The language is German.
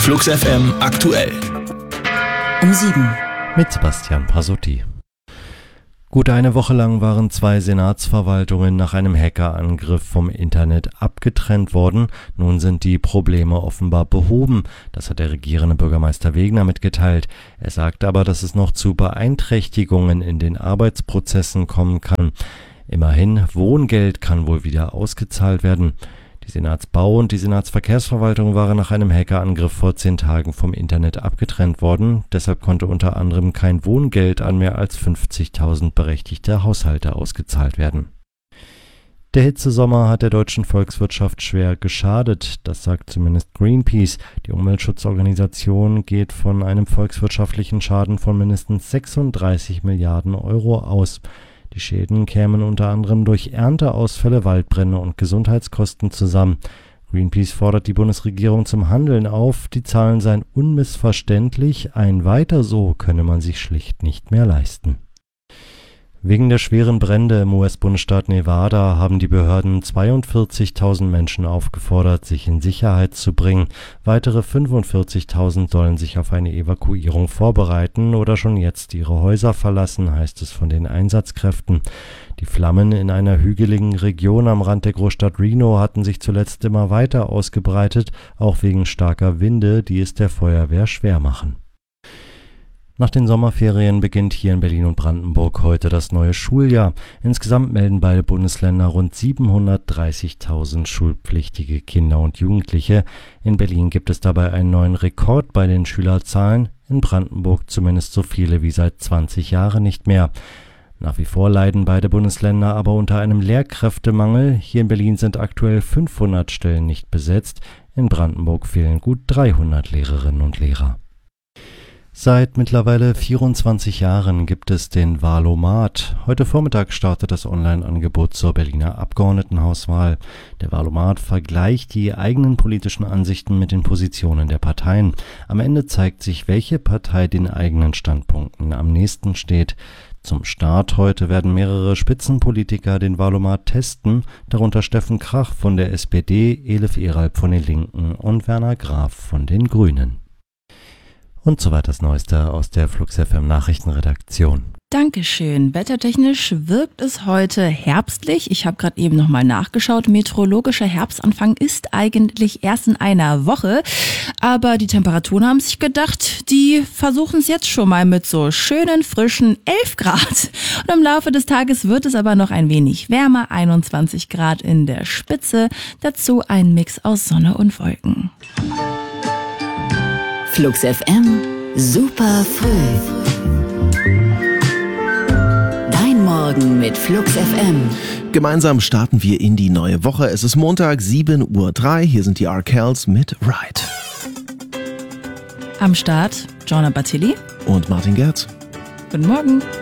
Flux FM aktuell. Um 7. Mit Sebastian Pasotti. Gut eine Woche lang waren 2 Senatsverwaltungen nach einem Hackerangriff vom Internet abgetrennt worden. Nun sind die Probleme offenbar behoben. Das hat der regierende Bürgermeister Wegner mitgeteilt. Er sagt aber, dass es noch zu Beeinträchtigungen in den Arbeitsprozessen kommen kann. Immerhin, Wohngeld kann wohl wieder ausgezahlt werden. Die Senatsbau- und die Senatsverkehrsverwaltung waren nach einem Hackerangriff vor 10 Tagen vom Internet abgetrennt worden. Deshalb konnte unter anderem kein Wohngeld an mehr als 50.000 berechtigte Haushalte ausgezahlt werden. Der Hitzesommer hat der deutschen Volkswirtschaft schwer geschadet, das sagt zumindest Greenpeace. Die Umweltschutzorganisation geht von einem volkswirtschaftlichen Schaden von mindestens 36 Milliarden Euro aus. Die Schäden kämen unter anderem durch Ernteausfälle, Waldbrände und Gesundheitskosten zusammen. Greenpeace fordert die Bundesregierung zum Handeln auf. Die Zahlen seien unmissverständlich. Ein Weiter so könne man sich schlicht nicht mehr leisten. Wegen der schweren Brände im US-Bundesstaat Nevada haben die Behörden 42.000 Menschen aufgefordert, sich in Sicherheit zu bringen. Weitere 45.000 sollen sich auf eine Evakuierung vorbereiten oder schon jetzt ihre Häuser verlassen, heißt es von den Einsatzkräften. Die Flammen in einer hügeligen Region am Rand der Großstadt Reno hatten sich zuletzt immer weiter ausgebreitet, auch wegen starker Winde, die es der Feuerwehr schwer machen. Nach den Sommerferien beginnt hier in Berlin und Brandenburg heute das neue Schuljahr. Insgesamt melden beide Bundesländer rund 730.000 schulpflichtige Kinder und Jugendliche. In Berlin gibt es dabei einen neuen Rekord bei den Schülerzahlen, in Brandenburg zumindest so viele wie seit 20 Jahren nicht mehr. Nach wie vor leiden beide Bundesländer aber unter einem Lehrkräftemangel. Hier in Berlin sind aktuell 500 Stellen nicht besetzt. In Brandenburg fehlen gut 300 Lehrerinnen und Lehrer. Seit mittlerweile 24 Jahren gibt es den Wahlomat. Heute Vormittag startet das Online-Angebot zur Berliner Abgeordnetenhauswahl. Der Wahlomat vergleicht die eigenen politischen Ansichten mit den Positionen der Parteien. Am Ende zeigt sich, welche Partei den eigenen Standpunkten am nächsten steht. Zum Start heute werden mehrere Spitzenpolitiker den Wahlomat testen, darunter Steffen Krach von der SPD, Elif Eralb von den Linken und Werner Graf von den Grünen. Und soweit das Neueste aus der Flux FM Nachrichtenredaktion. Dankeschön. Wettertechnisch wirkt es heute herbstlich. Ich habe gerade eben nochmal nachgeschaut. Meteorologischer Herbstanfang ist eigentlich erst in einer Woche. Aber die Temperaturen haben sich gedacht, die versuchen es jetzt schon mal mit so schönen, frischen 11 Grad. Und im Laufe des Tages wird es aber noch ein wenig wärmer, 21 Grad in der Spitze. Dazu ein Mix aus Sonne und Wolken. Flux FM, super früh. Dein Morgen mit Flux FM. Gemeinsam starten wir in die neue Woche. Es ist Montag, 7:03 Uhr. Hier sind die Arkells mit Ride. Am Start Jonna Bartilli Und Martin Gerz. Guten Morgen.